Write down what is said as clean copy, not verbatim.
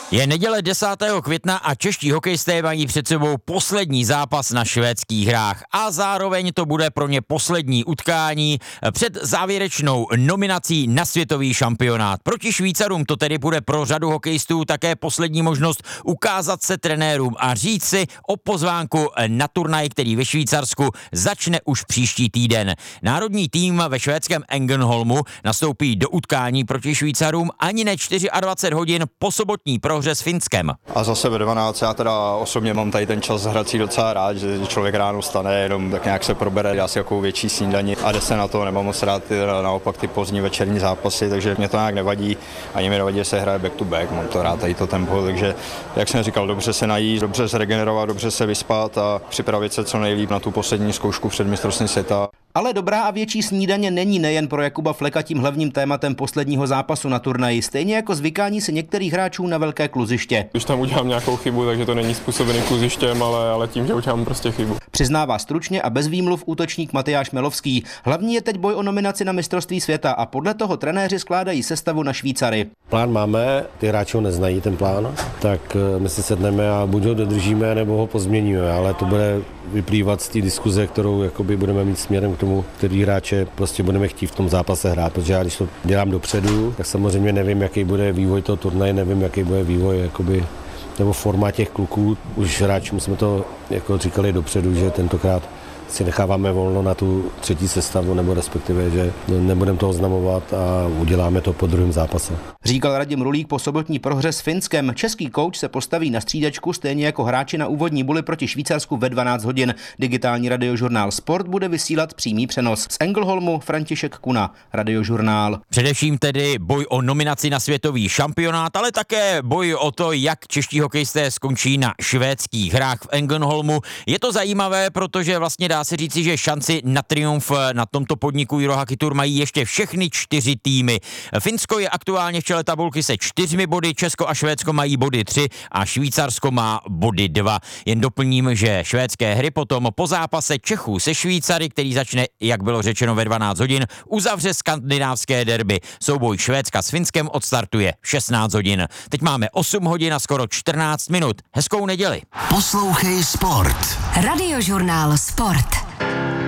Je neděle 10. května a čeští hokejisté mají před sebou poslední zápas na švédských hrách a zároveň to bude pro ně poslední utkání před závěrečnou nominací na světový šampionát. Proti Švýcarům to tedy bude pro řadu hokejistů také poslední možnost ukázat se trenérům a říct si o pozvánku na turnaj, který ve Švýcarsku začne už příští týden. Národní tým ve švédském Ängelholmu nastoupí do utkání proti Švýcarům ani ne 24 hodin po sobotní prohře s Finskem. A zase ve 12, já teda osobně mám tady ten čas hrací docela rád, že člověk ráno stane, jenom tak nějak se probere, dá si jakou větší snídani a jde se na to, nemám moc rád naopak ty pozdní večerní zápasy, takže mě to nějak nevadí, ani mi nevadí, že se hraje back to back, mám to rád tady to tempo, takže jak jsem říkal, dobře se najíst, dobře se regenerovat, dobře se vyspat a připravit se co nejlíp na tu poslední zkoušku před mistrovstvím světa. Ale dobrá a větší snídaně není nejen pro Jakuba Fleka tím hlavním tématem posledního zápasu na turnaji, stejně jako zvykání se některých hráčů na velké kluziště. Když tam udělám nějakou chybu, takže to není způsobený kluzištěm, ale tím, že udělám prostě chybu. Přiznává stručně a bez výmluv útočník Matyáš Melovský. Hlavní je teď boj o nominaci na mistrovství světa a podle toho trenéři skládají sestavu na Švýcary. Plán máme, ty hráči ho neznají ten plán, tak my si sedneme a buď ho dodržíme, nebo ho pozměníme, ale to bude vyplývat z té diskuze, kterou jakoby budeme mít směrem k tomu, který hráče prostě budeme chtít v tom zápase hrát, protože já když to dělám dopředu, tak samozřejmě nevím, jaký bude vývoj toho turnaje, nevím, jaký bude vývoj jakoby, nebo forma těch kluků. Už hráčům jsme to jako říkali dopředu, že tentokrát si necháváme volno na tu třetí sestavu, nebo respektive, že nebudeme to oznamovat a uděláme to po druhém zápase. Říkal Radim Rulík po sobotní prohře s Finskem. Český kouč se postaví na střídačku stejně jako hráči na úvodní buli proti Švýcarsku ve 12 hodin. Digitální radiožurnál Sport bude vysílat přímý přenos. Z Ängelholmu František Kuna, Radiožurnál. Především tedy boj o nominaci na světový šampionát, ale také boj o to, jak čeští hokejisté skončí na švédských hrách v Ängelholmu. Je to zajímavé, protože vlastně dá se říci, že šanci na triumf na tomto podniku Euro Hockey Tour mají ještě všechny 4 týmy. Finsko je aktuálně v čele tabulky se 4 body, Česko a Švédsko mají body 3 a Švýcarsko má body 2. Jen doplním, že švédské hry potom po zápase Čechů se Švýcary, který začne, jak bylo řečeno, ve 12 hodin, uzavře skandinávské derby. Souboj Švédska s Finskem odstartuje v 16 hodin. Teď máme 8 hodin a skoro 14 minut. Hezkou neděli. Poslouchej Sport. Radiožurnál Sport.